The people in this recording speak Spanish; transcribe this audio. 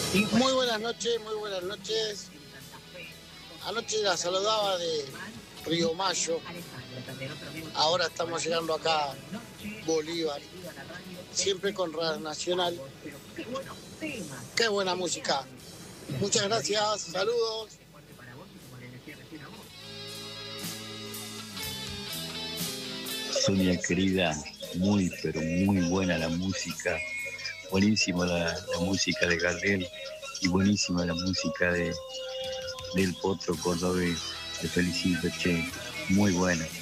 Muy buenas noches, muy buenas noches. Anoche la saludaba de Río Mayo. Ahora estamos llegando acá, Bolívar. Siempre con Radio Nacional. Qué buena música. Muchas gracias, saludos. Sonia querida, muy pero muy buena la música, buenísima la música de Gardel y buenísima la música del Potro Cordobés. Te felicito, che, muy buena.